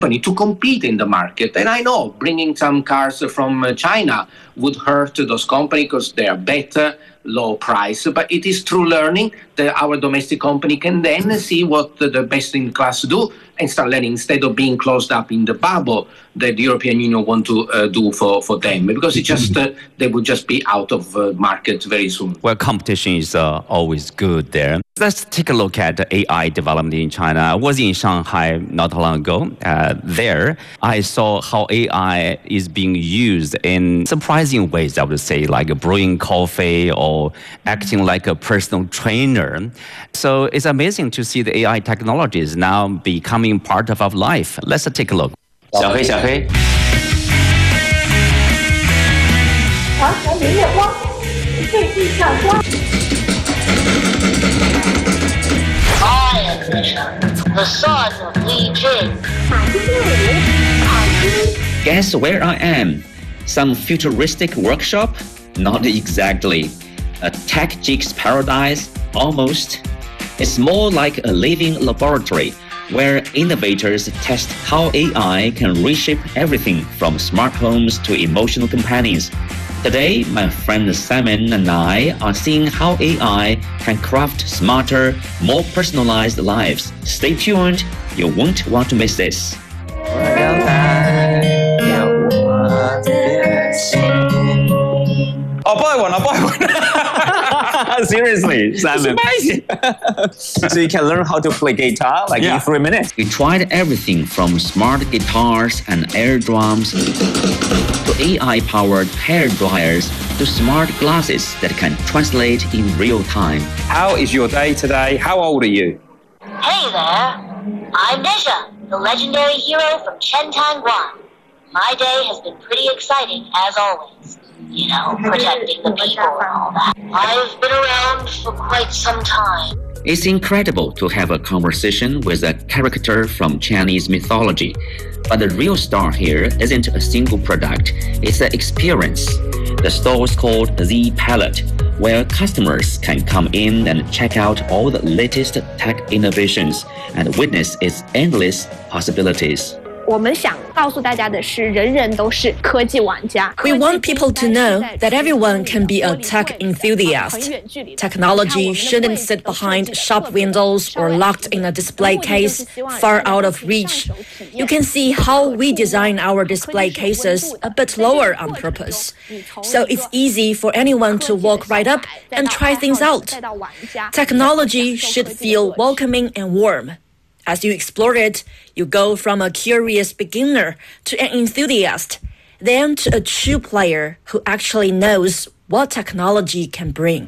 to compete in the market. And I know bringing some cars from China would hurt those companies because they are better, low price. But it is through learning that our domestic company can then see what the best in class do and start learning instead of being closed up in the bubble that the European Union want to do for them. Because it just they would just be out of market very soon. Well, competition is always good there. Let's take a look at the AI development in China. I was in Shanghai not long ago. There, I saw how AI is being used in surprising ways, I would say, like brewing coffee or acting like a personal trainer. So it's amazing to see the AI technologies now becoming part of our life. Let's take a look. 小黑，小黑。 黄河明月光，对地上光。 I am Misha, the son of Li Jing. Guess where I am? Some futuristic workshop? Not exactly. A tech geek's paradise? Almost. It's more like a living laboratory where innovators test how AI can reshape everything from smart homes to emotional companions. Today, my friend Simon and I are seeing how AI can craft smarter, more personalized lives. Stay tuned, you won't want to miss this. I'll buy one. Seriously, Simon. It's amazing. So you can learn how to play guitar in 3 minutes. We tried everything from smart guitars and air drums to AI-powered hair dryers to smart glasses that can translate in real time. How is your day today? How old are you? Hey there, I'm Nisha, the legendary hero from Chentang Guan. My day has been pretty exciting as always. You know, protecting the people and all that. I've been around for quite some time. It's incredible to have a conversation with a character from Chinese mythology. But the real star here isn't a single product, it's an experience. The store is called Z Palette, where customers can come in and check out all the latest tech innovations and witness its endless possibilities. 我们想告诉大家的是，人人都是科技玩家。 We want people to know that everyone can be a tech enthusiast. Technology shouldn't sit behind shop windows or locked in a display case far out of reach. You can see how we design our display cases a bit lower on purpose. So it's easy for anyone to walk right up and try things out. Technology should feel welcoming and warm. As you explore it, you go from a curious beginner to an enthusiast, then to a true player who actually knows what technology can bring.